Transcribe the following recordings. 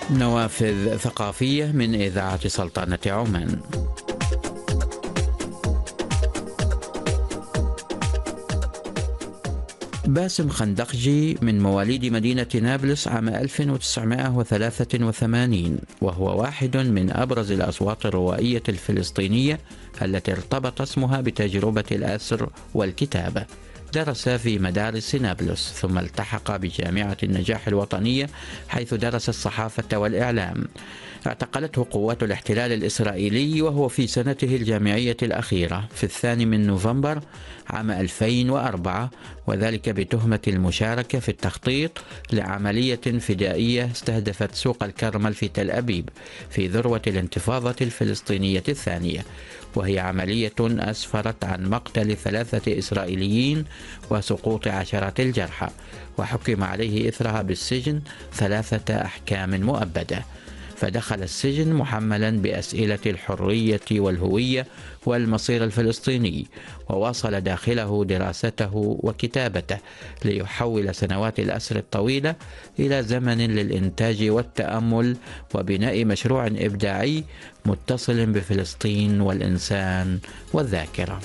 نوافذ ثقافية من إذاعة سلطنة عمان. باسم خندقجي من مواليد مدينة نابلس عام 1983، وهو واحد من أبرز الأصوات الروائية الفلسطينية التي ارتبط اسمها بتجربة الأسر والكتابة. درس في مدارس نابلس ثم التحق بجامعة النجاح الوطنية حيث درس الصحافة والإعلام. اعتقلته قوات الاحتلال الإسرائيلي وهو في سنته الجامعية الأخيرة في 2 نوفمبر عام 2004، وذلك بتهمة المشاركة في التخطيط لعملية فدائية استهدفت سوق الكرمل في تل أبيب في ذروة الانتفاضة الفلسطينية الثانية، وهي عملية أسفرت عن مقتل 3 إسرائيليين وسقوط عشرات الجرحى، وحكم عليه إثرها بالسجن 3 أحكام مؤبدة. فدخل السجن محملا بأسئلة الحرية والهوية والمصير الفلسطيني، وواصل داخله دراسته وكتابته ليحول سنوات الأسر الطويلة إلى زمن للإنتاج والتأمل وبناء مشروع إبداعي متصل بفلسطين والإنسان والذاكرة.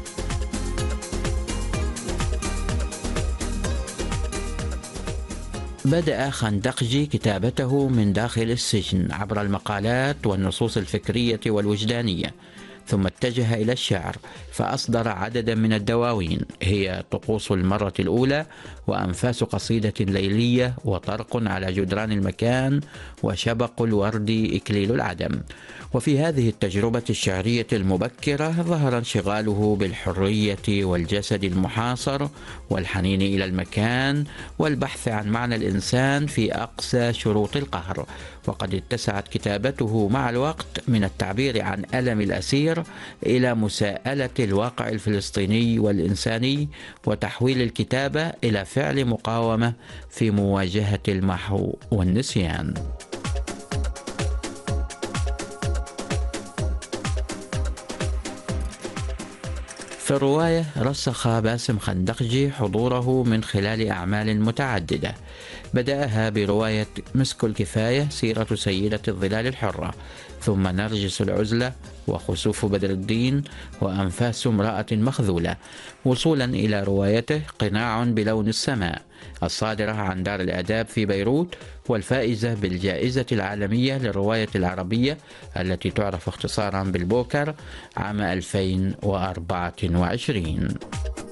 بدأ خندقجي كتابته من داخل السجن عبر المقالات والنصوص الفكرية والوجدانية، ثم اتجه إلى الشعر فأصدر عددا من الدواوين هي طقوس المرة الأولى وأنفاس قصيدة ليلية وطرق على جدران المكان وشبق الورد إكليل العدم. وفي هذه التجربة الشعرية المبكرة ظهر انشغاله بالحرية والجسد المحاصر والحنين إلى المكان والبحث عن معنى الإنسان في أقسى شروط القهر، وقد اتسعت كتابته مع الوقت من التعبير عن ألم الأسير إلى مساءلة الواقع الفلسطيني والإنساني وتحويل الكتابة إلى فعل مقاومة في مواجهة المحو والنسيان. في الرواية رسخ باسم خندقجي حضوره من خلال أعمال متعددة، بدأها برواية مسك الكفاية سيرة سيدة الظلال الحرة، ثم نرجس العزلة وخسوف بدر الدين وأنفاس امرأة مخذولة، وصولا إلى روايته قناع بلون السماء الصادرة عن دار الآداب في بيروت والفائزة بالجائزة العالمية للرواية العربية التي تعرف اختصارا بالبوكر عام 2024.